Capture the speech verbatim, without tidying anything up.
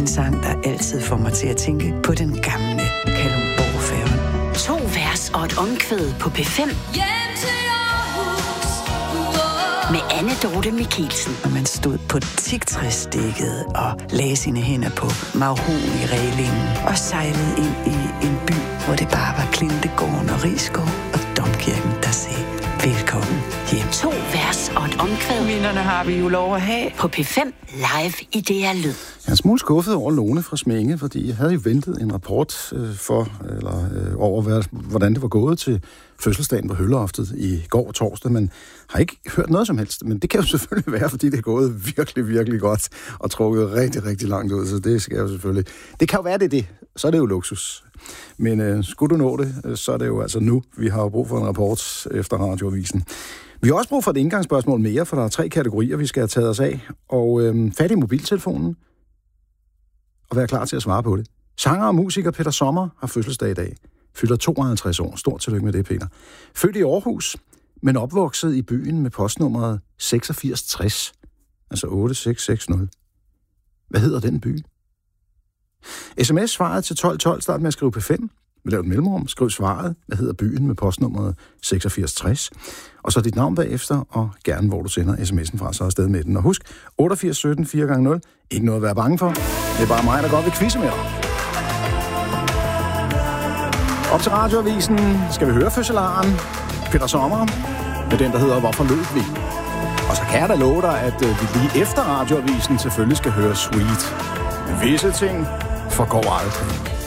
En sang, der altid får mig til at tænke på den gamle Kalundborg-færge. To vers og et omkvæd på P fem. Med Anne Dorte Mikkelsen. Og man stod på teaktræsdækket og lagde sine hænder på mahogni-rælingen og sejlede ind i en by, hvor det bare var Klintegården og Risskov og Domkirken, der sagde velkommen hjem. To vers og et omkvæd. Minderne har vi jo lov at have. På P fem live i D R Lyd. Jeg er en smule skuffet over Lone fra Smænge, fordi jeg havde jo ventet en rapport øh, for, eller øh, over, hvad, hvordan det var gået til fødselsdagen på Hølloftet i går torsdag, men har ikke hørt noget som helst. Men det kan jo selvfølgelig være, fordi det er gået virkelig, virkelig godt og trukket rigtig, rigtig langt ud, så det skal jeg jo selvfølgelig. Det kan jo være, det er det. Så er det jo luksus. Men øh, skulle du nå det, så er det jo altså nu. Vi har jo brug for en rapport efter Radioavisen. Vi har også brug for et indgangsspørgsmål mere, for der er tre kategorier, vi skal have taget os af. Og øh, fat i mobiltelefonen og være klar til at svare på det. Sanger og musiker Peter Sommer har fødselsdag i dag. Fylder tooghalvtreds år. Stort tillykke med det, Peter. Født i Aarhus, men opvokset i byen med postnummeret seksogfirs tres. Altså otte seks seks nul. Hvad hedder den by? sms-svaret til tolv tolv. Start med at skrive P fem. Lav et mellemrum. Skriv svaret. Hvad hedder byen med postnummeret seksogfirs tres? Og så dit navn bagefter, og gerne hvor du sender sms'en fra, så afsted med den. Og husk, otteogfirs sytten fire gange nul. Ikke noget at være bange for. Det er bare mig, der godt vil quizze med dig. Op til Radioavisen skal vi høre fødselaren Peter Sommer med den, der hedder Hvorfor løb vi? Og så kan jeg da love dig, at vi lige efter Radioavisen selvfølgelig skal høre Sweet. Visse ting forgår aldrig.